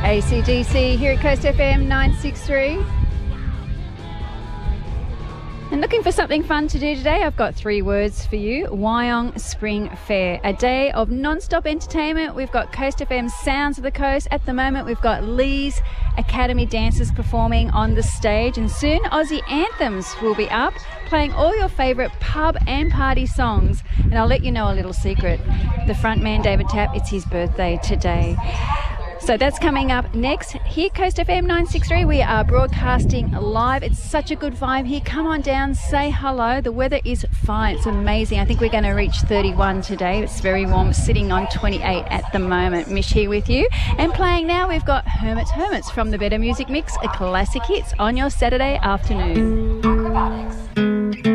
AC/DC here at Coast FM 963. And looking for something fun to do today, I've got 3 words for you. Wyong Spring Fair, a day of non-stop entertainment. We've got Coast FM's Sounds of the Coast. At the moment, we've got Lee's Academy dancers performing on the stage, and soon Aussie anthems will be up, playing all your favourite pub and party songs. And I'll let you know a little secret. The frontman, David Tapp, it's his birthday today. So that's coming up next. Here, Coast FM 963, we are broadcasting live. It's such a good vibe here. Come on down, say hello. The weather is fine. It's amazing. I think we're going to reach 31 today. It's very warm, sitting on 28 at the moment. Mish here with you. And playing now, we've got Hermits from the Better Music Mix, a classic hits on your Saturday afternoon.